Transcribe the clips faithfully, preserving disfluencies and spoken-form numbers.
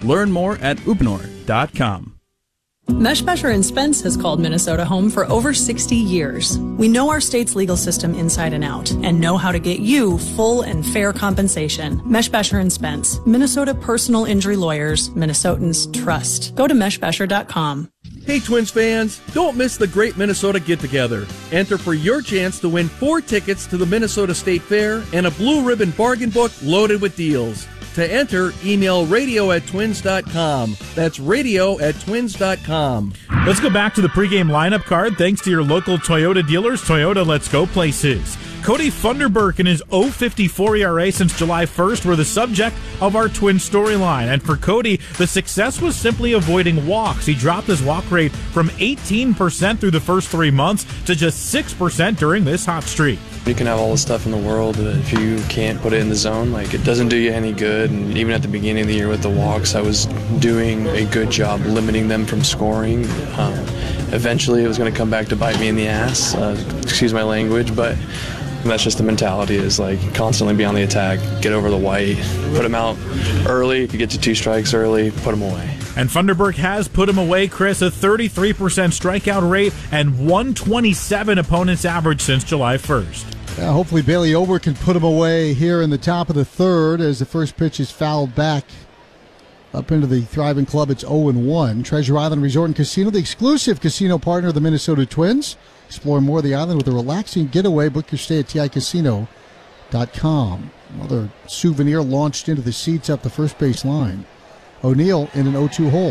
Learn more at uponor dot com. Meshbesher and Spence has called Minnesota home for over sixty years. We know our state's legal system inside and out and know how to get you full and fair compensation. Meshbesher and Spence, Minnesota personal injury lawyers, Minnesotans trust. Go to meshbesher dot com. Hey Twins fans, don't miss the Great Minnesota Get-Together. Enter for your chance to win four tickets to the Minnesota State Fair and a blue ribbon bargain book loaded with deals. To enter, email radio at twins dot com. That's radio at twins dot com. Let's go back to the pregame lineup card. Thanks to your local Toyota dealers. Toyota, let's go places. Cody Funderburk and his oh fifty-four E R A since July first were the subject of our Twin storyline. And for Cody, the success was simply avoiding walks. He dropped his walk rate from eighteen percent through the first three months to just six percent during this hot streak. You can have all the stuff in the world, but if you can't put it in the zone, like, it doesn't do you any good. And even at the beginning of the year with the walks, I was doing a good job limiting them from scoring. Um, eventually, it was going to come back to bite me in the ass. Uh, excuse my language, but that's just the mentality, is like constantly be on the attack, get over the white, put them out early. If you get to two strikes early, put them away. And Funderburk has put him away, Chris, a thirty-three percent strikeout rate and one twenty-seven opponent's average since July first. Yeah, hopefully Bailey Ober can put him away here in the top of the third as the first pitch is fouled back up into the Thriving Club. It's oh and one. Treasure Island Resort and Casino, the exclusive casino partner of the Minnesota Twins. Explore more of the island with a relaxing getaway. Book your stay at T I casino dot com. Another souvenir launched into the seats up the first base line. O'Neill in an oh two hole.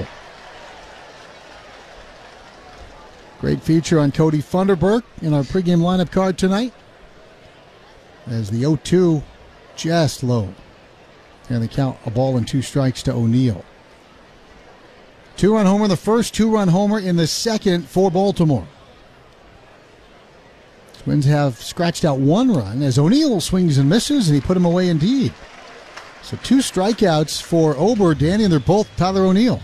Great feature on Cody Funderburk in our pregame lineup card tonight, as the oh two just low. And they count a ball and two strikes to O'Neill. Two-run homer in the first, two-run homer in the second for Baltimore. Twins have scratched out one run as O'Neill swings and misses, and he put him away indeed. So two strikeouts for Ober, Danny, and they're both Tyler O'Neill.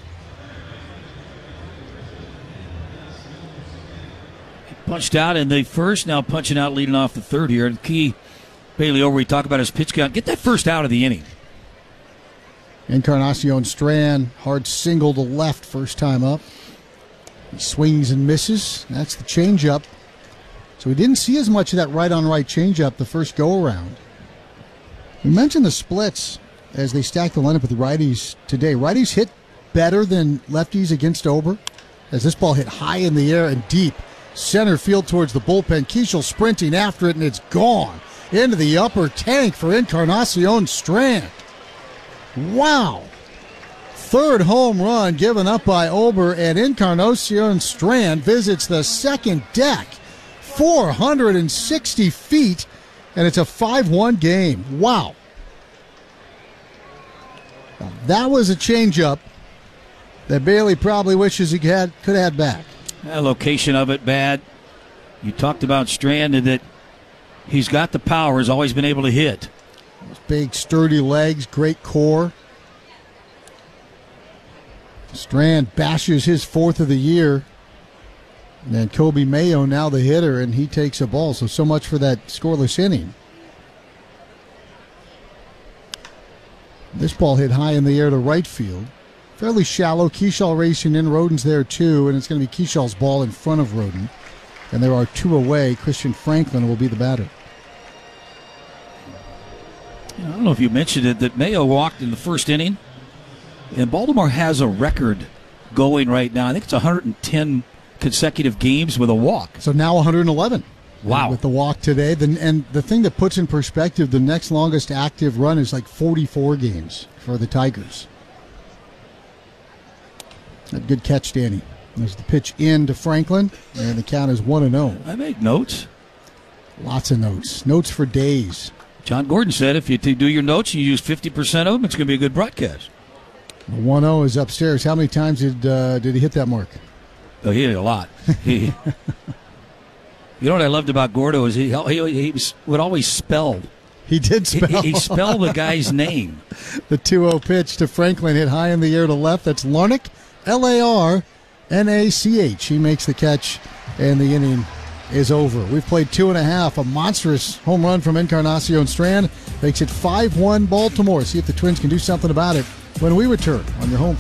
He punched out in the first, now punching out leading off the third here. The key, Bailey Ober, we talk about his pitch count. Get that first out of the inning. Encarnacion Strand, hard single to left first time up. He swings and misses. That's the changeup. So we didn't see as much of that right-on-right changeup the first go-around. We mentioned the splits as they stack the lineup with the righties today. Righties hit better than lefties against Ober, as this ball hit high in the air and deep center field towards the bullpen. Keishel sprinting after it, and it's gone into the upper tank for Encarnacion Strand. Wow. Third home run given up by Ober, and Encarnacion Strand visits the second deck. four hundred sixty feet, and it's a five one game. Wow. Now, that was a changeup that Bailey probably wishes he had, could have had back. The location of it bad. You talked about Strand and that he's got the power, has always been able to hit. Those big, sturdy legs, great core. Strand bashes his fourth of the year. And then Kobe Mayo now the hitter, and he takes a ball. So, so much for that scoreless inning. This ball hit high in the air to right field. Fairly shallow. Keishel racing in. Roden's there too, and it's going to be Keishel's ball in front of Roden. And there are two away. Christian Franklin will be the batter. I don't know if you mentioned it, that Mayo walked in the first inning. And Baltimore has a record going right now. I think it's one hundred ten consecutive games with a walk. So now one hundred eleven. Wow. With the walk today. The, and the thing that puts in perspective, the next longest active run is like forty-four games for the Tigers. A good catch, Danny. There's the pitch in to Franklin, and the count is one and oh. I made notes. Lots of notes. Notes for days. John Gordon said if you do your notes and you use fifty percent of them, it's going to be a good broadcast. The one oh is upstairs. How many times did uh, did he hit that mark? Oh, he hit a lot. He, you know what I loved about Gordo is he he, he was, would always spell. He did spell. He, he spelled the guy's name. The two oh pitch to Franklin hit high in the air to left. That's Larnach, L A R N A C H. He makes the catch, and the inning is over. We've played two and a half. A monstrous home run from Encarnacion Strand makes it five one Baltimore. See if the Twins can do something about it when we return on your home